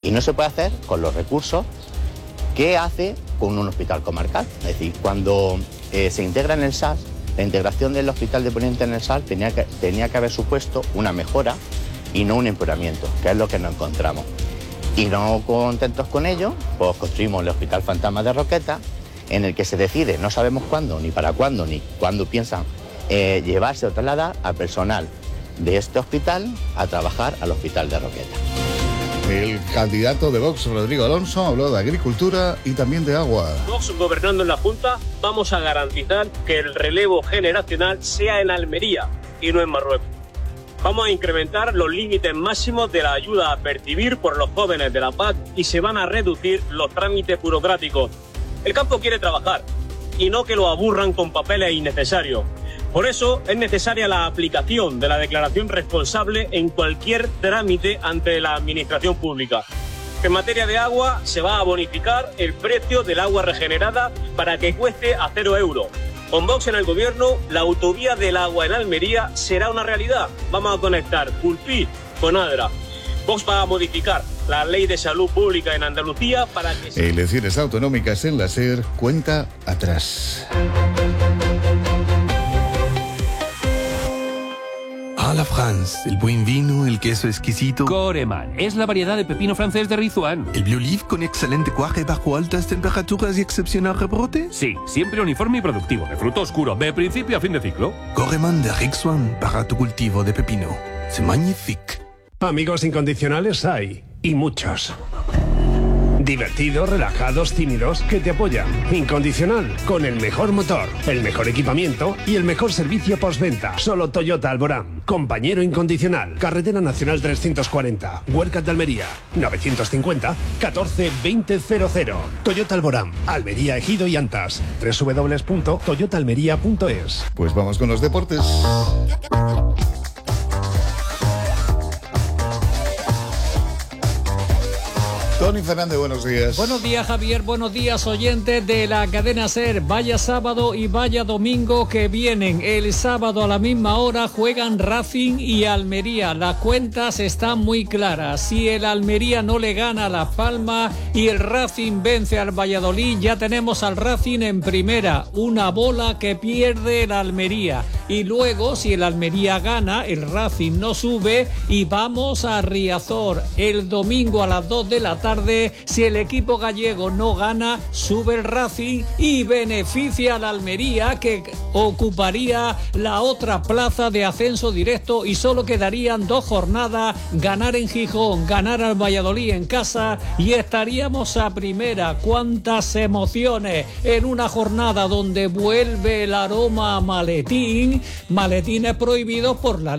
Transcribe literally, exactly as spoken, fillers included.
y no se puede hacer con los recursos que hace con un hospital comarcal. Es decir, cuando eh, se integra en el S A S, la integración del Hospital de Poniente en el S A S tenía que, tenía que haber supuesto una mejora y no un empeoramiento, que es lo que nos encontramos. Y no contentos con ello, pues construimos el Hospital Fantasma de Roquetas, en el que se decide, no sabemos cuándo, ni para cuándo, ni cuándo piensan eh, llevarse o trasladar al personal de este hospital a trabajar al Hospital de Roquetas. El candidato de Vox, Rodrigo Alonso, habló de agricultura y también de agua. Vox, gobernando en la Junta, vamos a garantizar que el relevo generacional sea en Almería y no en Marruecos. Vamos a incrementar los límites máximos de la ayuda a percibir por los jóvenes de la P A C y se van a reducir los trámites burocráticos. El campo quiere trabajar y no que lo aburran con papeles innecesarios. Por eso es necesaria la aplicación de la declaración responsable en cualquier trámite ante la administración pública. En materia de agua se va a bonificar el precio del agua regenerada para que cueste a cero euros. Con Vox en el gobierno, la autovía del agua en Almería será una realidad. Vamos a conectar Pulpí con Adra. Vox va a modificar la ley de salud pública en Andalucía para que... Elecciones autonómicas en la SER, cuenta atrás. A la France, el buen vino, el queso exquisito. Coreman, es la variedad de pepino francés de Rizuan. El bioliv con excelente cuaje bajo altas temperaturas y excepcional rebrote. Sí, siempre uniforme y productivo, de fruto oscuro, de principio a fin de ciclo. Coreman de Rizuan, para tu cultivo de pepino. C'est magnifique. Amigos incondicionales hay, y muchos. Divertidos, relajados, tímidos, que te apoyan. Incondicional, con el mejor motor, el mejor equipamiento y el mejor servicio postventa. Solo Toyota Alborán. Compañero incondicional. Carretera Nacional trescientos cuarenta. Huercat de Almería. novecientos cincuenta, catorce, veinte, cero cero. Toyota Alborán. Almería, Ejido y Antas. doble u doble u doble u punto toyota almería punto es. Pues vamos con los deportes. Tony Fernández, buenos días. Buenos días, Javier. Buenos días, oyentes de la cadena SER. Vaya sábado y vaya domingo que vienen. El sábado a la misma hora juegan Racing y Almería. Las cuentas están muy claras. Si el Almería no le gana a Las Palmas y el Racing vence al Valladolid, ya tenemos al Racing en primera. Una bola que pierde el Almería. Y luego, si el Almería gana, el Racing no sube y vamos a Riazor. El domingo a las dos de la tarde, si el equipo gallego no gana, sube el Racing y beneficia al Almería, que ocuparía la otra plaza de ascenso directo, y solo quedarían dos jornadas: ganar en Gijón, ganar al Valladolid en casa, y estaríamos a primera. Cuántas emociones en una jornada donde vuelve el aroma a maletín, maletines prohibidos por la ley.